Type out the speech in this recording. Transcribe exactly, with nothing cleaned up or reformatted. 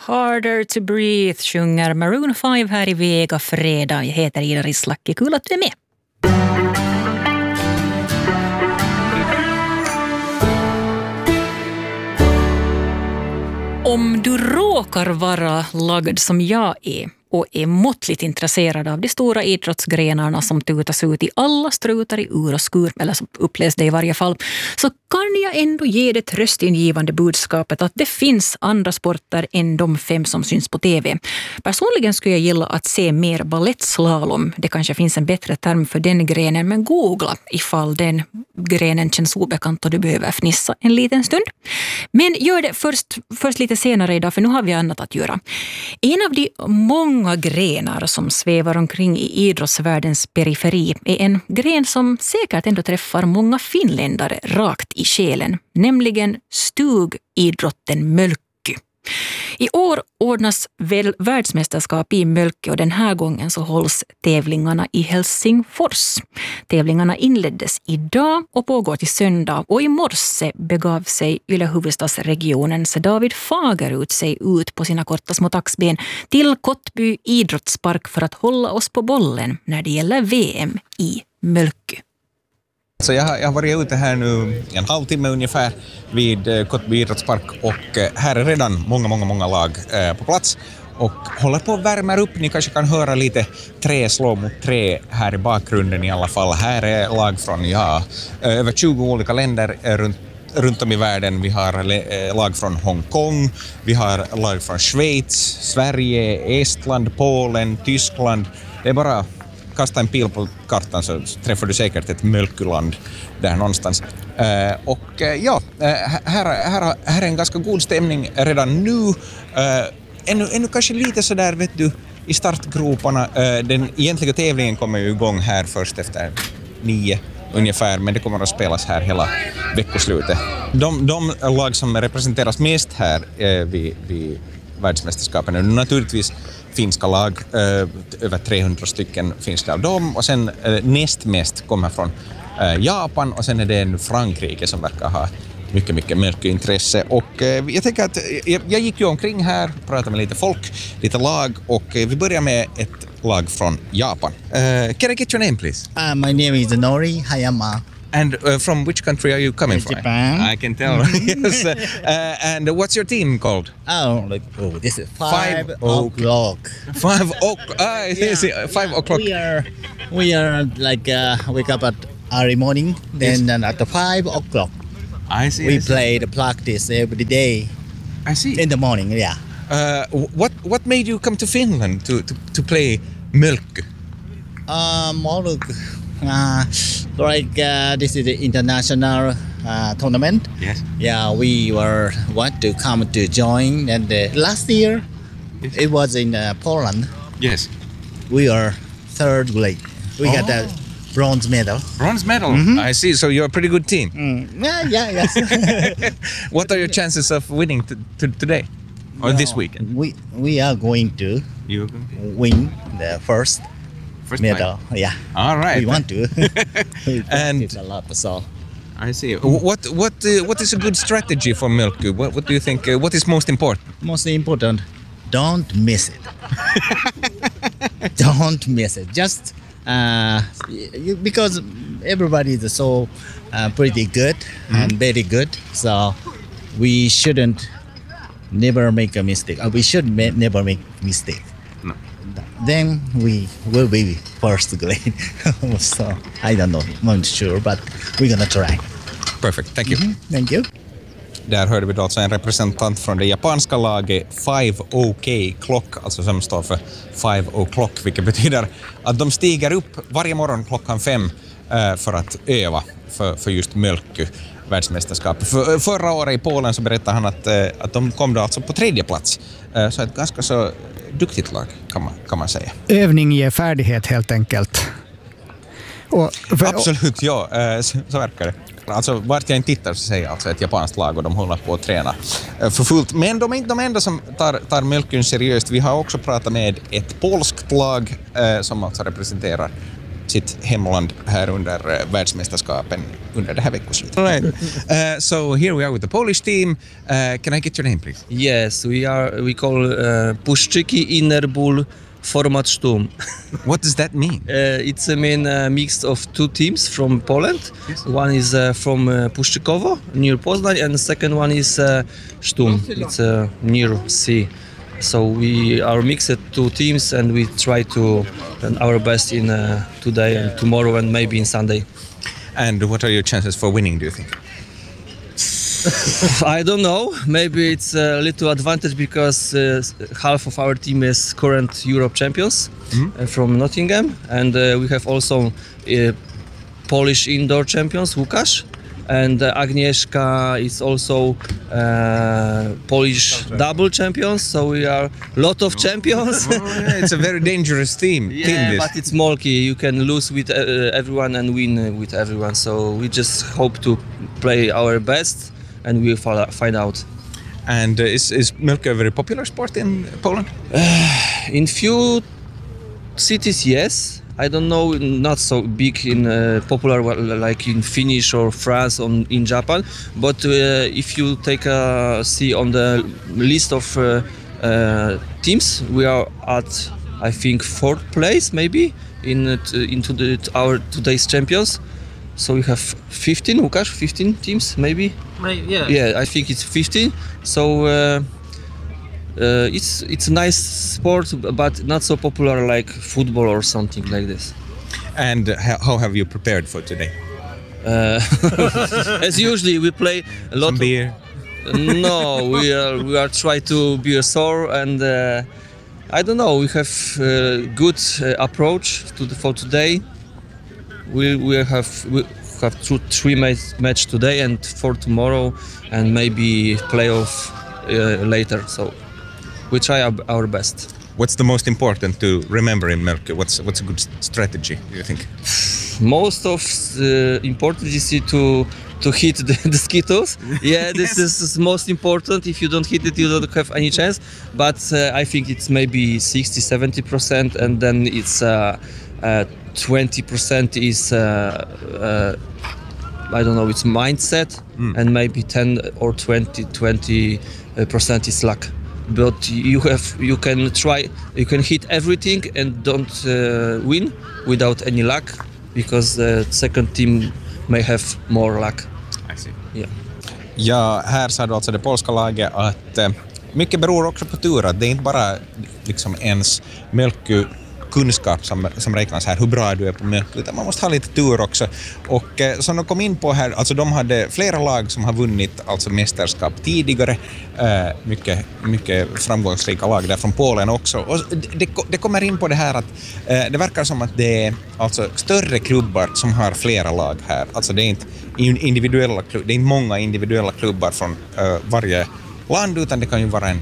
Harder to breathe sjunger Maroon five här i Vega fredag. Jag heter Ida Rislacki. Kul att du är med. Om du råkar vara lagd som jag är och är måttligt intresserad av de stora idrottsgrenarna som tutas ut i alla strutar i ur och skur, eller som upplevs det i varje fall, så kan jag ändå ge det tröstingivande budskapet att det finns andra sporter än de fem som syns på tv. Personligen skulle jag gilla att se mer ballettslalom. Det kanske finns en bättre term för den grenen, men googla ifall den grenen känns obekant och du behöver fnissa en liten stund. Men gör det först, först lite senare idag, för nu har vi annat att göra. En av de många grenar som svävar omkring i idrottsvärldens periferi är en gren som säkert ändå träffar många finländare rakt i själen, nämligen stugidrotten mölkky. I år ordnas väl världsmästerskap i mölkky och den här gången så hålls tävlingarna i Helsingfors. Tävlingarna inleddes idag och pågår till söndag, och i morse begav sig Yle huvudstadsregionens David Fagerut sig ut på sina korta små taxben till Kottby idrottspark för att hålla oss på bollen när det gäller V M i mölkky. Så jag har, jag har varit ute här nu en halvtimme ungefär vid eh, Kottby idrottspark, och eh, här är redan många, många, många lag eh, på plats och håller på att värma upp. Ni kanske kan höra lite trä slå mot trä här i bakgrunden i alla fall. Här är lag från ja, över tjugo olika länder eh, runt, runt om i världen. Vi har eh, lag från Hongkong, vi har lag från Schweiz, Sverige, Estland, Polen, Tyskland. Det är bara kasta en pil på kartan så träffar du säkert ett mölkkyland där någonstans. Uh, och uh, ja, uh, här, här, här är en ganska god stämning redan nu. Uh, ännu, ännu kanske lite sådär, vet du, i startgroparna. Uh, den egentliga tävlingen kommer ju igång här först efter nio ungefär, men det kommer att spelas här hela veckoslutet. De, de lag som representeras mest här uh, vid, vid världsmästerskapen är naturligtvis finska lag, eh, över trehundra stycken finska av dem, och sen eh, näst mest kommer från eh, Japan, och sen är det en Frankrike som verkar ha mycket, mycket mölkkyintresse. Och eh, jag tänker att jag, jag gick ju omkring här, pratade med lite folk, lite lag, och eh, vi börjar med ett lag från Japan. Uh, can I get your name, please? Uh, my name is Nori Hayama. And uh, from which country are you coming from? Japan. I can tell. Yes. Uh, and what's your team called? Oh, like, oh this is five, Five o'clock. Five o'clock. Ah, yes, Yeah. five o'clock. We are, we are like uh, wake up at early morning. Then uh, at the five o'clock I see. we I see. play the practice every day I see. in the morning. Yeah. Uh, what what made you come to Finland to to, to play mölkky? Um, all look, uh, like uh, this is the international uh, tournament. Yes. Yeah, we were want to come to join, and uh, last year Yes. it was in uh, Poland. Yes. We are third grade. We got Oh. the bronze medal. Bronze medal. I see. So you're a pretty good team. Mm. Yeah, yeah, yes. What are your chances of winning t- t- today or No, this weekend? We we are going to You win the first, first medal. Yeah, All right. we want to. We And- practice a lot, so. I see. Wh- What what uh, what is a good strategy for mölkky? What what do you think? Uh, what is most important? Most important, don't miss it. Don't miss it. Just uh, you, because everybody is so uh, pretty good and very good, so we shouldn't never make a mistake. Uh, we should ma- never make mistake. No. Then we will be first grade. So I don't know, I'm not sure, but we're gonna try. Perfect. Thank you. Thank you. Där hörde vi då alltså en representant från det japanska laget Five OK Clock, alltså som står för Five O'Clock, vilket betyder att de stiger upp varje morgon klockan fem eh, för att öva för, för just mölkky världsmästerskap. För, förra året i Polen så berättade han att, eh, att de kom då alltså på tredje plats. Eh, så ett ganska så duktigt lag kan man, kan man säga. Övning ger färdighet helt enkelt. Och för, Absolut, ja, eh, så, så verkar det. Alltså vart jag inte tittar så säger jag alltså ett japanskt lag och de håller på att träna eh, för fullt. Men de är inte de enda som tar, tar mölkkyn seriöst. Vi har också pratat med ett polskt lag eh, som alltså representerar sitt hemland här under uh, världsmästerskapen under det här veckoslutet. All right. Uh, so here we are with the Polish team. Uh, can I get your name, please? Yes, we are. We call uh, Puszczyki Innerból Format Sturm. What does that mean? Uh, it's a main uh, mix of two teams from Poland. Yes. One is uh, from uh, Puszczykowo near Poznań, and the second one is uh, Sturm. It's uh, near sea. So we are mixed two teams, and we try to do our best in uh, today and tomorrow, and maybe in Sunday. And what are your chances for winning, do you think? I don't know. Maybe it's a little advantage because uh, half of our team is current Europe champions uh, from Nottingham, and uh, we have also uh, Polish indoor champions Łukasz, and uh, Agnieszka is also uh, Polish double champions. So we are a lot of champions. Oh, yeah, it's a very dangerous team. team Yeah, this. but it's mulky. You can lose with uh, everyone and win uh, with everyone. So we just hope to play our best, and we'll fi- find out. And uh, is, is Mölkky a very popular sport in Poland? In few cities, yes. I don't know, not so big in uh, popular like in Finnish or France or in Japan. But uh, if you take a see on the list of uh, uh, teams, we are at I think fourth place maybe in uh, t- into the our today's champions. So we have fifteen, Łukasz, fifteen teams maybe. Yeah. Yeah, I think it's fifteen. So uh, uh, it's it's a nice sport, but not so popular like football or something like this. And how, how have you prepared for today? Uh, as usually, we play a lot. Some beer? Of, no, we are we are try to be sore, and uh, I don't know. We have uh, good uh, approach to the, for today. We we have we have two, three match, match today and for tomorrow, and maybe playoff uh, later. So we try our, our best. What's the most important to remember in Mölkky? What's what's a good s- strategy, do you think? Most of the important is to to hit the, the Skittles. Yeah, this Yes. is most important. If you don't hit it, you don't have any chance. But uh, I think it's maybe sixty, seventy percent, and then it's uh, uh, twenty percent is uh, uh, I don't know, it's mindset, and maybe ten or twenty, twenty percent is luck. But you have you can try you can hit everything and don't uh, win without any luck, because the second team may have more luck. I see. Yeah. Ja, här sa du alltså det polska laget att eh, mycket beror också på tur, att det är inte bara liksom ens Mölkky kunskap som, som räknas här, hur bra du är på Mölkky, utan man måste ha lite tur också. Och eh, som de kom in på här, alltså de hade flera lag som har vunnit alltså mästerskap tidigare, eh, mycket, mycket framgångsrika lag där från Polen också. Och det, det kommer in på det här att eh, det verkar som att det är alltså större klubbar som har flera lag här. Alltså det är inte individuella klubb, det är inte många individuella klubbar från eh, varje land, utan det kan ju vara en